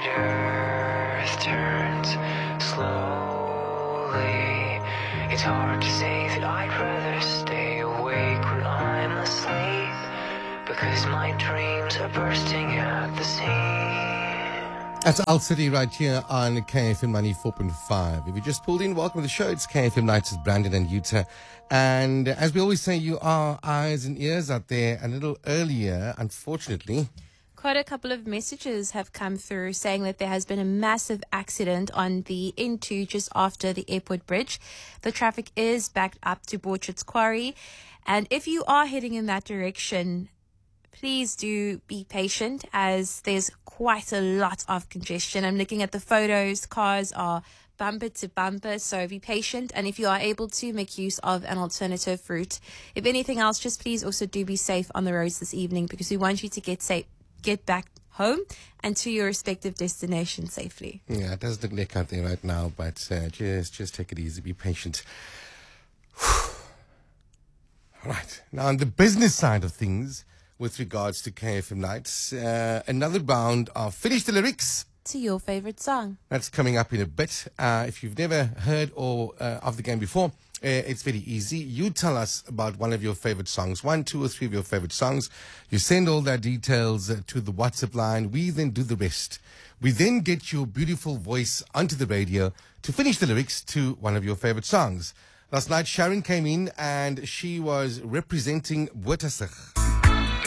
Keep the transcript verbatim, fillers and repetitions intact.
earth turns slowly. It's hard to say that I'd rather stay awake when I'm asleep, because my dreams are bursting at the seams. That's Owl City right here on K F M ninety-four point five. If you just pulled in, welcome to the show. It's K F M Nights with Brandon and Utah. And as we always say, you are eyes and ears out there. A little earlier, unfortunately, quite a couple of messages have come through saying that there has been a massive accident on the N two just after the airport bridge. The traffic is backed up to Borchards Quarry. And if you are heading in that direction, please do be patient, as there's quite a lot of congestion. I'm looking at the photos. Cars are bumper to bumper, so be patient. And if you are able to, make use of an alternative route. If anything else, just please also do be safe on the roads this evening, because we want you to get safe, get back home and to your respective destination safely. Yeah, it does look like out there right now, but uh, just, just take it easy. Be patient. All right. Now, on the business side of things, with regards to K F M Nights, uh, another round of Finish the Lyrics to your favorite song. That's coming up in a bit. Uh, if you've never heard or uh, of the game before, uh, it's very easy. You tell us about one of your favorite songs, one, two, or three of your favorite songs. You send all that details uh, to the WhatsApp line. We then do the rest. We then get your beautiful voice onto the radio to finish the lyrics to one of your favorite songs. Last night, Sharon came in and she was representing Bottasig.